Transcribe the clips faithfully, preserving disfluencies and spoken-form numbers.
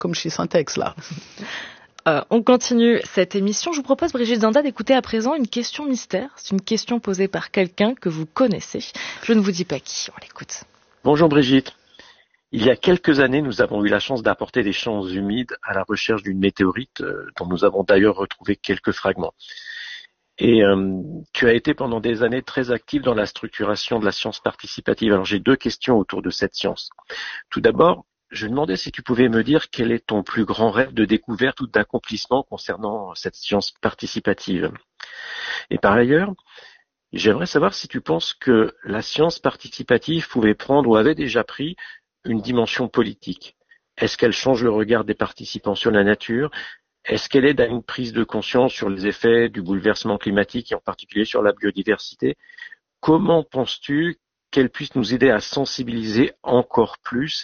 comme chez Syntex, là. Euh, on continue cette émission. Je vous propose, Brigitte Zanda, d'écouter à présent une question mystère. C'est une question posée par quelqu'un que vous connaissez. Je ne vous dis pas qui. On l'écoute. Bonjour Brigitte. Il y a quelques années, nous avons eu la chance d'apporter des champs humides à la recherche d'une météorite, euh, dont nous avons d'ailleurs retrouvé quelques fragments. Et euh, tu as été pendant des années très active dans la structuration de la science participative. Alors j'ai deux questions autour de cette science. Tout d'abord, je me demandais si tu pouvais me dire quel est ton plus grand rêve de découverte ou d'accomplissement concernant cette science participative. Et par ailleurs, j'aimerais savoir si tu penses que la science participative pouvait prendre ou avait déjà pris une dimension politique. Est-ce qu'elle change le regard des participants sur la nature ? Est-ce qu'elle aide à une prise de conscience sur les effets du bouleversement climatique et en particulier sur la biodiversité ? Comment penses-tu qu'elle puisse nous aider à sensibiliser encore plus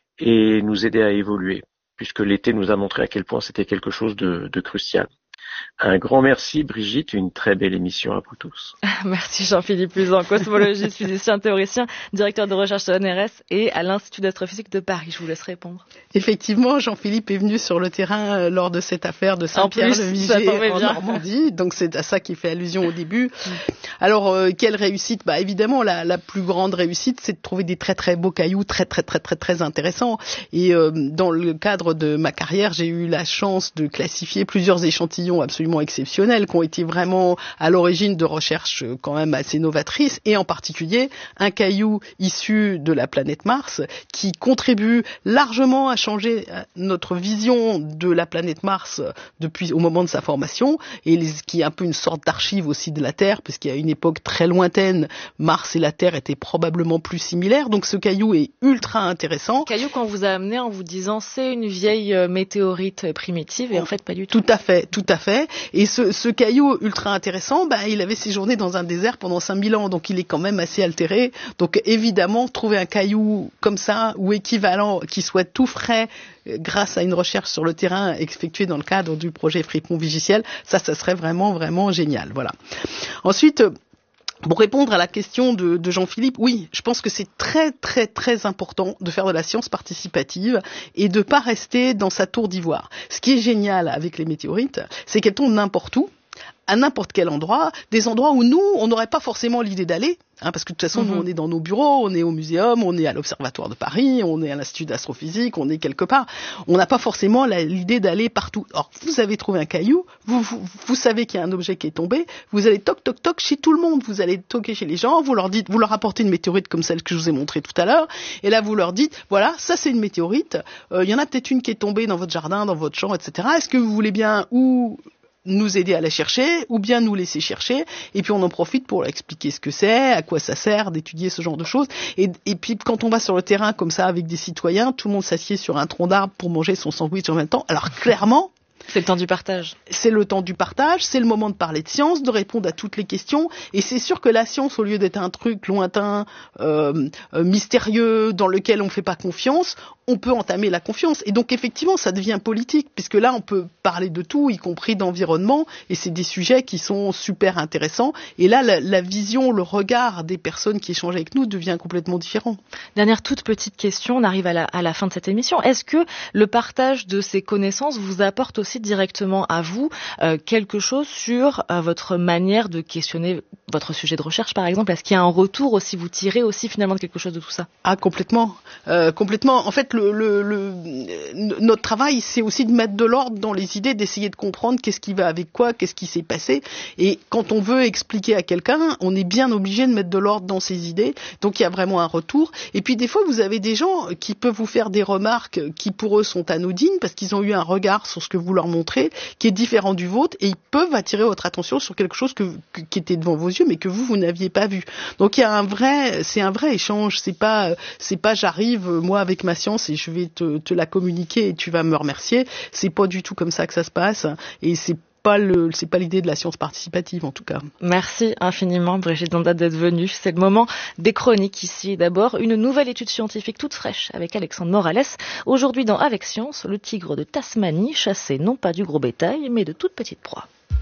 et nous aider à évoluer, puisque l'été nous a montré à quel point c'était quelque chose de, de crucial. Un grand merci Brigitte, une très belle émission à vous tous. Merci Jean-Philippe Luzan, cosmologiste, physicien, théoricien, directeur de recherche à l'O N R S et à l'Institut d'astrophysique de Paris. Je vous laisse répondre. Effectivement, Jean-Philippe est venu sur le terrain lors de cette affaire de Saint-Pierre-le-Vigier en, en Normandie, donc c'est à ça qu'il fait allusion au début. Alors, euh, quelle réussite ? Bah évidemment, la, la plus grande réussite, c'est de trouver des très très beaux cailloux, très très très très très intéressants. Et euh, dans le cadre de ma carrière, j'ai eu la chance de classifier plusieurs échantillons absolument exceptionnels qui ont été vraiment à l'origine de recherches quand même assez novatrices, et en particulier un caillou issu de la planète Mars qui contribue largement à changer notre vision de la planète Mars depuis au moment de sa formation, et les, qui est un peu une sorte d'archive aussi de la Terre, puisqu'il y a une époque très lointaine, Mars et la Terre étaient probablement plus similaires. Donc ce caillou est ultra intéressant. Caillou qu'on vous a amené en vous disant c'est une vieille météorite primitive, et en fait pas du tout. Tout à fait, tout à fait. Et ce, ce caillou ultra intéressant, bah, il avait séjourné dans un désert pendant cinq mille ans, donc il est quand même assez altéré. Donc évidemment, trouver un caillou comme ça, ou équivalent, qui soit tout frais, grâce à une recherche sur le terrain effectuée dans le cadre du projet Fripon-Vigiciel, ça, ça serait vraiment, vraiment génial. Voilà. Ensuite, pour répondre à la question de, de Jean-Philippe, oui, je pense que c'est très très très important de faire de la science participative et de pas rester dans sa tour d'ivoire. Ce qui est génial avec les météorites, c'est qu'elles tombent n'importe où, à n'importe quel endroit, des endroits où nous, on n'aurait pas forcément l'idée d'aller, hein, parce que de toute façon, mm-hmm. nous, on est dans nos bureaux, on est au muséum, on est à l'Observatoire de Paris, on est à l'Institut d'astrophysique, on est quelque part. On n'a pas forcément la, l'idée d'aller partout. Or, vous avez trouvé un caillou, vous, vous, vous savez qu'il y a un objet qui est tombé, vous allez toc toc toc chez tout le monde, vous allez toquer chez les gens, vous leur dites, vous leur apportez une météorite comme celle que je vous ai montrée tout à l'heure, et là vous leur dites, voilà, ça c'est une météorite, il euh, y en a peut-être une qui est tombée dans votre jardin, dans votre champ, et cetera. Est-ce que vous voulez bien ou nous aider à la chercher, ou bien nous laisser chercher, et puis on en profite pour expliquer ce que c'est, à quoi ça sert, d'étudier ce genre de choses. Et, et puis quand on va sur le terrain comme ça avec des citoyens, tout le monde s'assied sur un tronc d'arbre pour manger son sandwich en même temps. Alors clairement, c'est le temps du partage. C'est le temps du partage, c'est le moment de parler de science, de répondre à toutes les questions. Et c'est sûr que la science, au lieu d'être un truc lointain, euh, euh, mystérieux, dans lequel on ne fait pas confiance, on peut entamer la confiance. Et donc effectivement, ça devient politique, puisque là, on peut parler de tout, y compris d'environnement, et c'est des sujets qui sont super intéressants. Et là, la, la vision, le regard des personnes qui échangent avec nous devient complètement différent. Dernière toute petite question, on arrive à la, à la fin de cette émission. Est-ce que le partage de ces connaissances vous apporte aussi directement à vous euh, quelque chose sur euh, votre manière de questionner votre sujet de recherche, par exemple? Est-ce qu'il y a un retour aussi, vous tirez aussi finalement de quelque chose de tout ça? Ah, complètement. Euh, complètement. En fait, le, le, le, notre travail, c'est aussi de mettre de l'ordre dans les idées, d'essayer de comprendre qu'est-ce qui va avec quoi, qu'est-ce qui s'est passé. Et quand on veut expliquer à quelqu'un, on est bien obligé de mettre de l'ordre dans ses idées. Donc, il y a vraiment un retour. Et puis, des fois, vous avez des gens qui peuvent vous faire des remarques qui, pour eux, sont anodines parce qu'ils ont eu un regard sur ce que vous leur montrez qui est différent du vôtre, et ils peuvent attirer votre attention sur quelque chose que, que, qui était devant vos yeux, mais que vous, vous n'aviez pas vu. Donc, il y a un vrai, c'est un vrai échange. C'est pas, c'est pas j'arrive, moi, avec ma science et je vais te, te la communiquer et tu vas me remercier. C'est pas du tout comme ça que ça se passe, et c'est pas le, c'est pas l'idée de la science participative, en tout cas. Merci infiniment, Brigitte Zanda, d'être venue. C'est le moment des chroniques ici. D'abord, une nouvelle étude scientifique toute fraîche avec Alexandre Morales. Aujourd'hui, dans Avec Science, le tigre de Tasmanie chassait non pas du gros bétail, mais de toutes petites proies.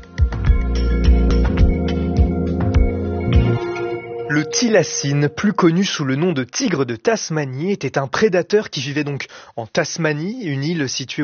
Le thylacine, plus connu sous le nom de tigre de Tasmanie, était un prédateur qui vivait donc en Tasmanie, une île située